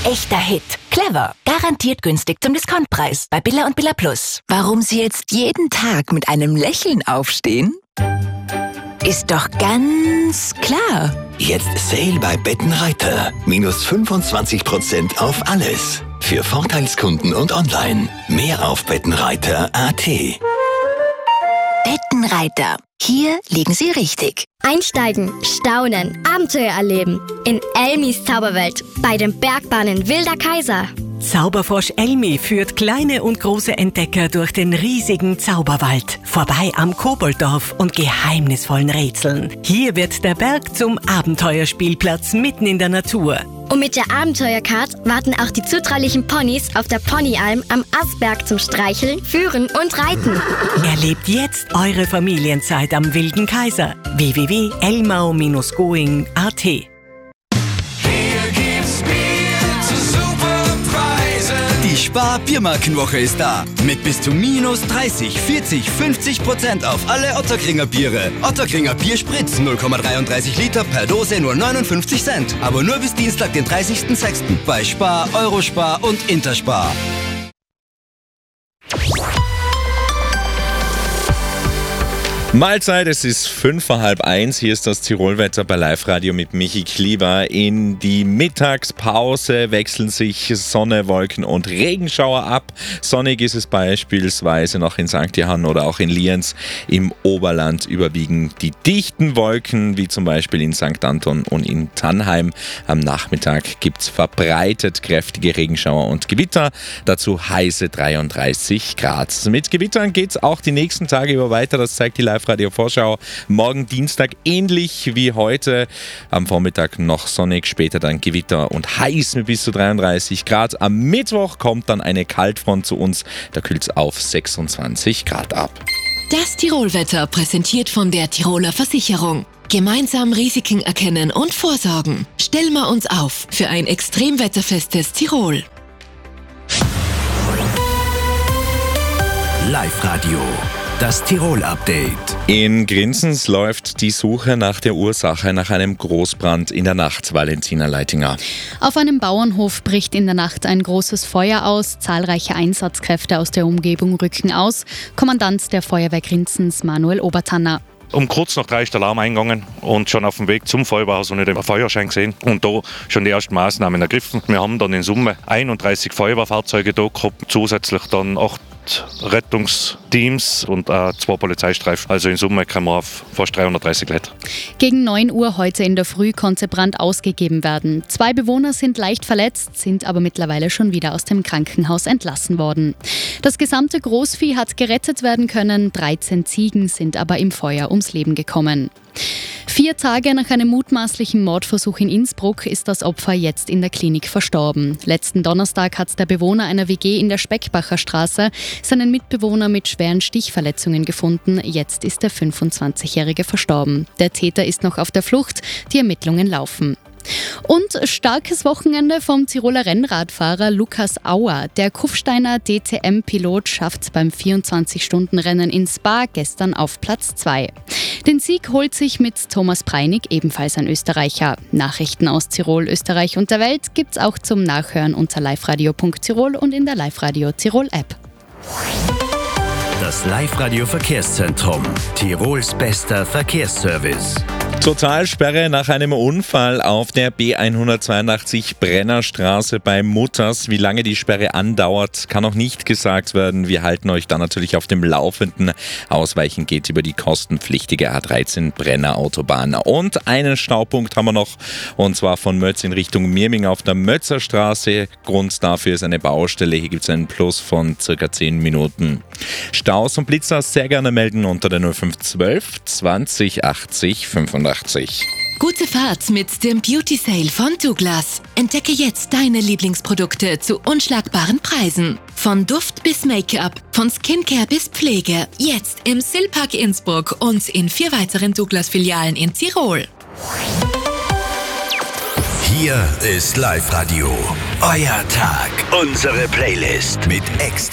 echter Hit. Clever. Garantiert günstig zum Discountpreis. Bei Billa und Billa Plus. Warum Sie jetzt jeden Tag mit einem Lächeln aufstehen? Ist doch ganz klar. Jetzt Sale bei Bettenreiter. Minus 25% auf alles. Für Vorteilskunden und online. Mehr auf bettenreiter.at. Bettenreiter. Hier liegen Sie richtig. Einsteigen, staunen, Abenteuer erleben. In Elmis Zauberwelt bei den Bergbahnen Wilder Kaiser. Zauberfrosch Elmi führt kleine und große Entdecker durch den riesigen Zauberwald, vorbei am Kobolddorf und geheimnisvollen Rätseln. Hier wird der Berg zum Abenteuerspielplatz mitten in der Natur. Und mit der Abenteuercard warten auch die zutraulichen Ponys auf der Ponyalm am Asberg zum Streicheln, Führen und Reiten. Erlebt jetzt eure Familienzeit am Wilden Kaiser. www.elmau-going.at. Die Spar-Biermarkenwoche ist da. Mit bis zu minus 30, 40, 50% auf alle Ottakringer Biere. Ottakringer Bierspritz 0,33 Liter per Dose nur 59 Cent. Aber nur bis Dienstag, den 30.06. bei Spar, Eurospar und Interspar. Mahlzeit, es ist 12:05. Hier ist das Tirolwetter bei Live-Radio mit Michi Klieber. In die Mittagspause wechseln sich Sonne, Wolken und Regenschauer ab. Sonnig ist es beispielsweise noch in St. Johann oder auch in Lienz. Im Oberland überwiegen die dichten Wolken, wie zum Beispiel in St. Anton und in Tannheim. Am Nachmittag gibt es verbreitet kräftige Regenschauer und Gewitter. Dazu heiße 33 Grad. Mit Gewittern geht es auch die nächsten Tage über weiter. Das zeigt die Live-Radio-Vorschau. Morgen Dienstag ähnlich wie heute. Am Vormittag noch sonnig, später dann Gewitter und heiß mit bis zu 33 Grad. Am Mittwoch kommt dann eine Kaltfront zu uns. Da kühlt es auf 26 Grad ab. Das Tirolwetter präsentiert von der Tiroler Versicherung. Gemeinsam Risiken erkennen und vorsorgen. Stellen wir uns auf für ein extremwetterfestes Tirol. Live-Radio. Das Tirol-Update. In Grinzens läuft die Suche nach der Ursache nach einem Großbrand in der Nacht. Valentina Leitinger. Auf einem Bauernhof bricht in der Nacht ein großes Feuer aus. Zahlreiche Einsatzkräfte aus der Umgebung rücken aus. Kommandant der Feuerwehr Grinzens, Manuel Obertanner. Um kurz nach 3 ist der Alarm eingegangen und schon auf dem Weg zum Feuerwehrhaus habe ich den Feuerschein gesehen und da schon die ersten Maßnahmen ergriffen. Wir haben dann in Summe 31 Feuerwehrfahrzeuge da gehabt, zusätzlich dann 8 Rettungsteams und 2 Polizeistreifen. Also in Summe kommen wir auf fast 330 Leute. Gegen 9 Uhr heute in der Früh konnte Brand ausgegeben werden. 2 Bewohner sind leicht verletzt, sind aber mittlerweile schon wieder aus dem Krankenhaus entlassen worden. Das gesamte Großvieh hat gerettet werden können, 13 Ziegen sind aber im Feuer ums Leben gekommen. 4 Tage nach einem mutmaßlichen Mordversuch in Innsbruck ist das Opfer jetzt in der Klinik verstorben. Letzten Donnerstag hat der Bewohner einer WG in der Speckbacher Straße seinen Mitbewohner mit schweren Stichverletzungen gefunden. Jetzt ist der 25-Jährige verstorben. Der Täter ist noch auf der Flucht, die Ermittlungen laufen. Und starkes Wochenende vom Tiroler Rennradfahrer Lukas Auer. Der Kufsteiner DTM-Pilot schafft beim 24-Stunden-Rennen in Spa gestern auf Platz 2. Den Sieg holt sich mit Thomas Preinig, ebenfalls ein Österreicher. Nachrichten aus Tirol, Österreich und der Welt gibt's auch zum Nachhören unter liveradio.tirol und in der Live-Radio Tirol-App. Das Live-Radio Verkehrszentrum. Tirols bester Verkehrsservice. Totalsperre nach einem Unfall auf der B182 Brennerstraße bei Mutters. Wie lange die Sperre andauert, kann noch nicht gesagt werden. Wir halten euch dann natürlich auf dem Laufenden. Ausweichen geht über die kostenpflichtige A13 Brenner Autobahn. Und einen Staupunkt haben wir noch, und zwar von Mötz in Richtung Mirming auf der Mötzerstraße. Grund dafür ist eine Baustelle. Hier gibt es einen Plus von circa 10 Minuten. Staus und Blitzer sehr gerne melden unter der 0512 20 80 85. Gute Fahrt mit dem Beauty Sale von Douglas. Entdecke jetzt deine Lieblingsprodukte zu unschlagbaren Preisen. Von Duft bis Make-up, von Skincare bis Pflege. Jetzt im Silpark Innsbruck und in 4 weiteren Douglas-Filialen in Tirol. Hier ist Live-Radio. Euer Tag. Unsere Playlist mit extra